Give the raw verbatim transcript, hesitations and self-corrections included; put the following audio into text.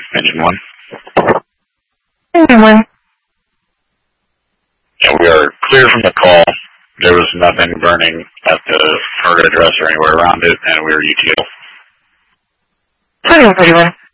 Engine one. Engine one. Yeah, we are clear from the call. There was nothing burning at the target address or anywhere around it, and we are U T L. twenty-one thirty-one.